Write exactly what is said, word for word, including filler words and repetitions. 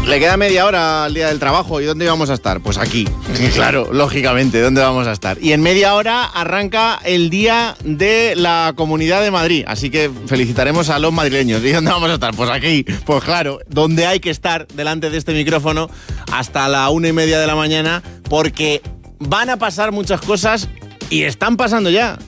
Le queda media hora al día del trabajo. ¿Y dónde vamos a estar? Pues aquí. Claro, lógicamente, ¿dónde vamos a estar? Y en media hora arranca el Día de la Comunidad de Madrid. Así que felicitaremos a los madrileños. ¿Y dónde vamos a estar? Pues aquí. Pues claro, donde hay que estar delante de este micrófono hasta la una y media de la mañana, porque van a pasar muchas cosas y están pasando ya.